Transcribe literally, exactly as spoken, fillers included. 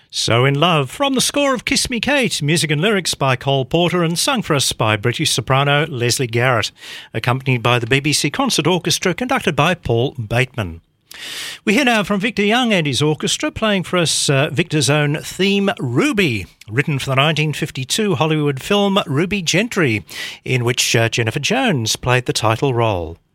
So in Love, from the score of Kiss Me Kate, music and lyrics by Cole Porter and sung for us by British soprano Leslie Garrett, accompanied by the B B C Concert Orchestra conducted by Paul Bateman. We hear now from Victor Young and his orchestra, playing for us uh, Victor's own theme, Ruby, written for the nineteen fifty-two Hollywood film Ruby Gentry, in which uh, Jennifer Jones played the title role.